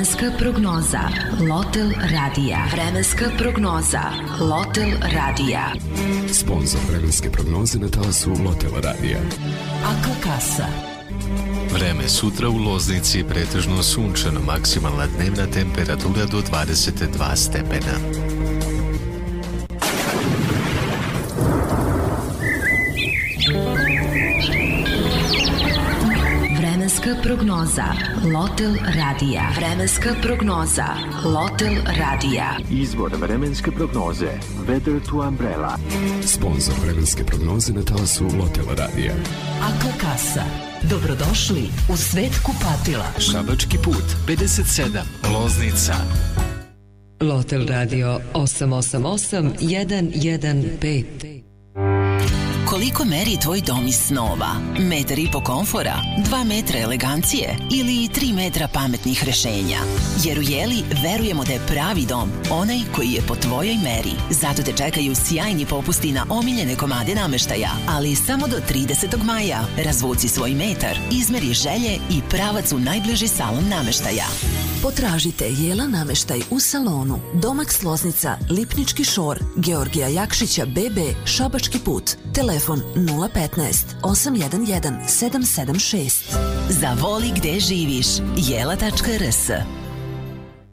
Vremenska prognoza Lotel Radija. Vremenska prognoza Lotel Radija. Sponzor vremenske prognoze na talasu Lotel Radija. Akla kasa. Vreme sutra u Loznici pretežno sunčano, maksimalna dnevna temperatura do 22 stepena. Vremenska prognoza Lotel Radija. Vremenska prognoza Lotel Radija. Izvor vremenske prognoze Weather to Umbrella. Sponzor vremenske prognoze na talasu Lotel Radija. Akla kasa. Dobrodošli u svet kupatila. Šabački put 57, Loznica. Lotel Radio 888-115. Koliko meri tvoj dom iz snova? 1,5 m komfora, 2 metra elegancije ili 3 metra pametnih rešenja? Jer u Jeli verujemo da je pravi dom onaj koji je po tvojoj meri. Zato te čekaju sjajni popusti na omiljene komade nameštaja, ali samo do 30. maja. Razvuci svoj metar, izmeri želje i pravac u najbliži salon nameštaja. Potražite Jela nameštaj u salonu Domax Loznica, Lipnički šor, Georgija Jakšića BB, Šabački put. Telefon 015 811 776. Zavoli gde živiš. Jela.rs